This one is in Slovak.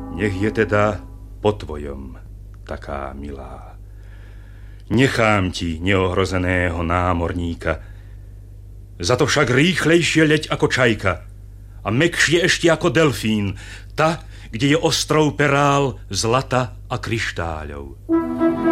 Nech je teda po tvojom, taká milá. Nechám ti neohrozeného námorníka. Za to však rýchlejšie leď ako čajka a mäkšie ešte ako delfín, tá, kde je ostrov perál, zlata a kryštáľov.